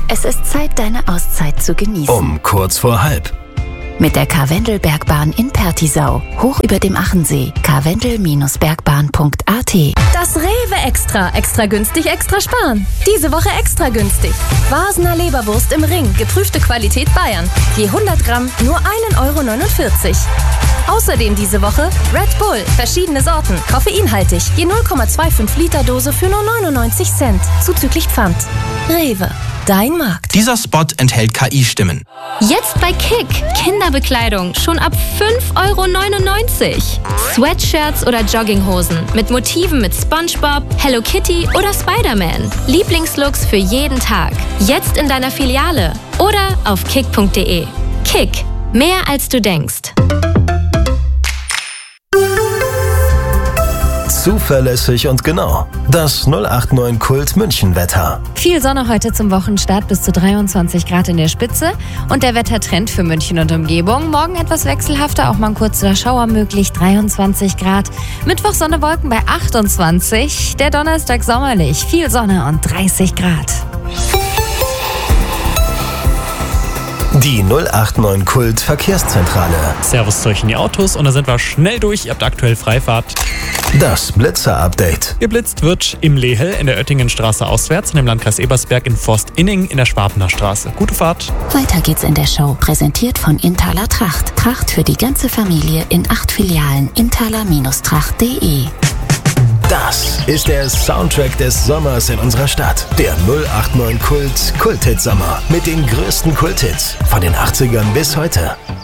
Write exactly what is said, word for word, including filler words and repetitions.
Es ist Zeit, deine Auszeit zu genießen. Um kurz vor halb. Mit der Karwendelbergbahn in Pertisau, hoch über dem Achensee. karwendel Bergbahn punkt a t. Das Rewe Extra. Extra günstig, extra sparen. Diese Woche extra günstig. Vasener Leberwurst im Ring. Geprüfte Qualität Bayern. Je hundert Gramm nur ein Euro neunundvierzig. Außerdem diese Woche Red Bull. Verschiedene Sorten. Koffeinhaltig. Je null Komma fünfundzwanzig Liter Dose für nur neunundneunzig Cent. Zuzüglich Pfand. Rewe. Dein Markt. Dieser Spot enthält K I-Stimmen. Jetzt bei Kick. Kinderbekleidung schon ab fünf Euro neunundneunzig. Sweatshirts oder Jogginghosen mit Motiven mit SpongeBob, Hello Kitty oder Spider-Man. Lieblingslooks für jeden Tag. Jetzt in deiner Filiale oder auf kick punkt de. Kick. Mehr als du denkst. Zuverlässig und genau. Das null acht neun Kult München Wetter. Viel Sonne heute zum Wochenstart, bis zu dreiundzwanzig Grad in der Spitze. Und der Wettertrend für München und Umgebung. Morgen etwas wechselhafter, auch mal ein kurzer Schauer möglich, dreiundzwanzig Grad. Mittwoch Sonne, Wolken bei achtundzwanzig. Der Donnerstag sommerlich, viel Sonne und dreißig Grad. Die null acht neun Kult Verkehrszentrale. Servus zu euch in die Autos und da sind wir schnell durch. Ihr habt aktuell Freifahrt. Das Blitzer-Update. Geblitzt wird im Lehel in der Oettingenstraße auswärts und im Landkreis Ebersberg in Forst-Inning in der Schwabener Straße. Gute Fahrt. Weiter geht's in der Show. Präsentiert von Inthaler Tracht. Tracht für die ganze Familie in acht Filialen. inthaler Tracht punkt de. Das ist der Soundtrack des Sommers in unserer Stadt. Der null acht neun Kult Kulthit Sommer mit den größten Kulthits von den achtzigern bis heute.